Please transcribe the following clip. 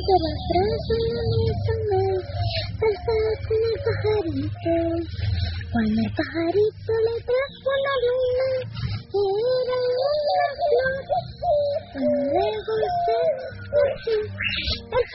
जरा प्रार्थना समय साथ में pajarito cuando el pajarito le trajo una luna era una flor luego se marchó.